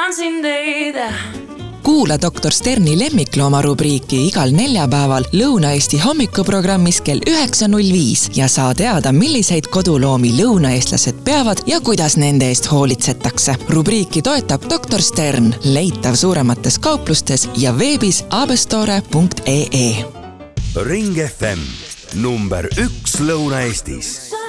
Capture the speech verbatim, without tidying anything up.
tean sind teida. Kuula doktor Sterni lemmiklooma rubriiki igal neljapäeval Lõuna-Eesti hommikuprogrammis kell üheksa null viis ja saa teada, milliseid koduloomi lõunaeestlased peavad ja kuidas nende eest hoolitsetakse. Rubriiki toetab doktor Stern, leitav suuremates kauplustes ja veebis abestore punkt ee. Ring F M number üks Lõuna-Eestis.